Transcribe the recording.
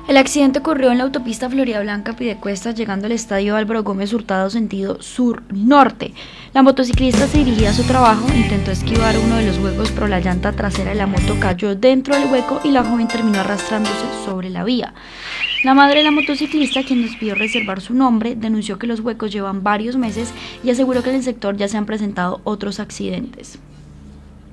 El accidente ocurrió en la autopista Florida Blanca-Piedecuesta, llegando al estadio Álvaro Gómez Hurtado sentido sur-norte. La motociclista se dirigía a su trabajo, intentó esquivar uno de los huecos, pero la llanta trasera de la moto cayó dentro del hueco y la joven terminó arrastrándose sobre la vía. La madre de la motociclista, quien nos pidió reservar su nombre, denunció que los huecos llevan varios meses y aseguró que en el sector ya se han presentado otros accidentes.